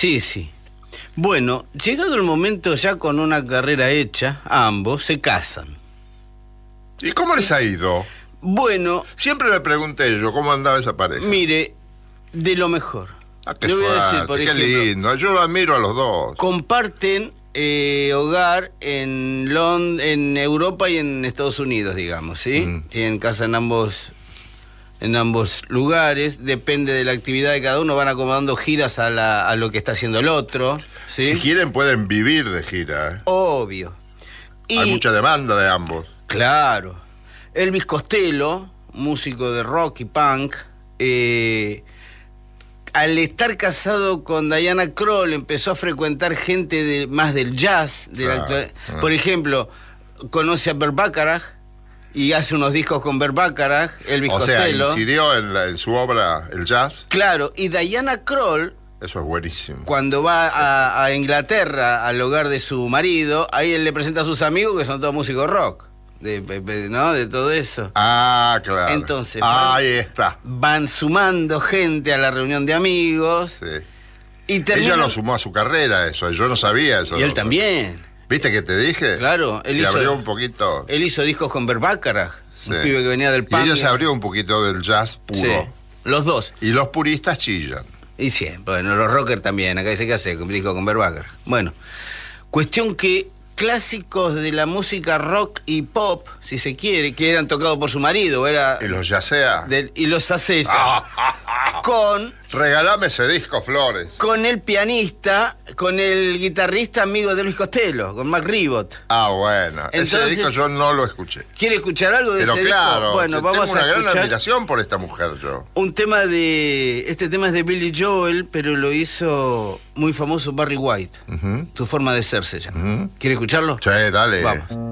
Sí, sí. Bueno, llegado el momento ya con una carrera hecha, ambos se casan. ¿Y cómo les ha ido? Bueno, Siempre me pregunté yo cómo andaba esa pareja. mire, de lo mejor. Ah, qué Le voy a decir, suerte, por qué ejemplo, lindo. Yo lo admiro a los dos. comparten hogar en Europa y en Estados Unidos, digamos, ¿sí? Tienen casa en ambos lugares, depende de la actividad de cada uno, van acomodando giras a lo que está haciendo el otro, ¿sí? Si quieren pueden vivir de gira, ¿eh? Obvio. Hay mucha demanda de ambos. Claro. Elvis Costello, músico de rock y punk, al estar casado con Diana Krall empezó a frecuentar gente más del jazz, de la actual. Por ejemplo, conoce a Burt Bacharach y hace unos discos con Burt Bacharach, Elvis Costello. O sea, incidió en su obra el jazz. Claro, y Diana Krall, eso es buenísimo. cuando va a Inglaterra, al hogar de su marido, ahí él le presenta a sus amigos que son todos músicos rock, ¿no? De todo eso. Ah, claro. Entonces, ahí está. Van sumando gente a la reunión de amigos. Sí. Y terminan... Ella lo sumó a su carrera, eso. Yo no sabía eso. Y él también. ¿Viste que te dije? Claro. Se abrió un poquito. Él hizo discos con Burt Bacharach, Sí. un pibe que venía del punk. Y ella se abrió un poquito del jazz puro. Sí, los dos. Y los puristas chillan. Y siempre, bueno, los rockers también, acá dice que hace, dijo con Burt Bacharach. Bueno, cuestión que clásicos de la música rock y pop, si se quiere, que eran tocados por su marido, Y los yacea. y los hace ella, con Regalame ese disco, Flores. con el pianista, con el guitarrista amigo de Elvis Costello, con Mac Ribot. Ah, bueno. Ese Entonces, disco yo no lo escuché. ¿Quiere escuchar algo de Pero ese claro, disco? Bueno, vamos tengo una a gran escuchar admiración por esta mujer yo. un tema este tema es de Billy Joel, pero lo hizo muy famoso Barry White. Tu forma de ser se llama. ¿Quiere escucharlo? Sí, dale. Vamos.